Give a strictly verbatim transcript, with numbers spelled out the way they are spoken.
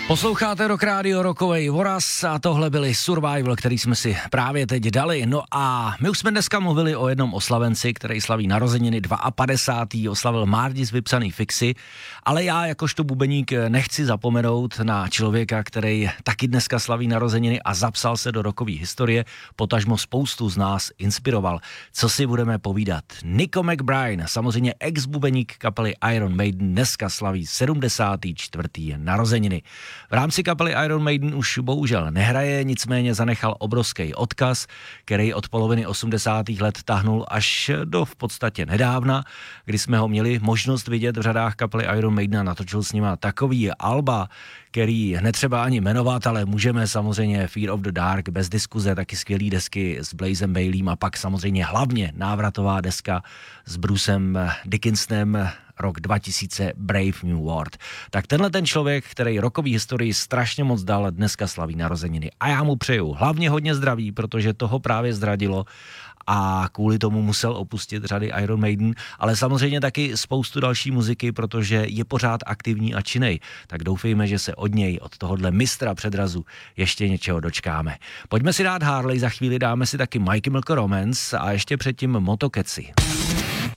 Posloucháte Rock Radio, Rockovej Voraz a tohle byli Survival, který jsme si právě teď dali. No a my už jsme dneska mluvili o jednom oslavenci, který slaví narozeniny padesátého druhého oslavil Mardis vypsaný Fixy, ale já jakožto bubeník nechci zapomenout na člověka, který taky dneska slaví narozeniny a zapsal se do rockové historie, potažmo spoustu z nás inspiroval. Co si budeme povídat? Nico McBride, samozřejmě ex-bubeník kapely Iron Maiden, dneska slaví sedmdesáté čtvrté narozeniny. V rámci kapely Iron Maiden už bohužel nehraje, nicméně zanechal obrovský odkaz, který od poloviny osmdesátých let tahnul až do v podstatě nedávna, kdy jsme ho měli možnost vidět v řadách kapely Iron Maiden a natočil s nima takový alba, který netřeba ani jmenovat, ale můžeme samozřejmě Fear of the Dark, bez diskuze, taky skvělý desky s Blazem Baileym a pak samozřejmě hlavně návratová deska s Brucem Dickinsonem, rok dva tisíce, Brave New World. Tak tenhle ten člověk, který rockový historii strašně moc dal, dneska slaví narozeniny. A já mu přeju hlavně hodně zdraví, protože toho právě zradilo a kvůli tomu musel opustit řady Iron Maiden, ale samozřejmě taky spoustu další muziky, protože je pořád aktivní a činnej. Tak doufejme, že se od něj, od tohohle mistra předrazu ještě něčeho dočkáme. Pojďme si dát Harley, za chvíli dáme si taky My Chemical Romance a ještě předtím Motokeci.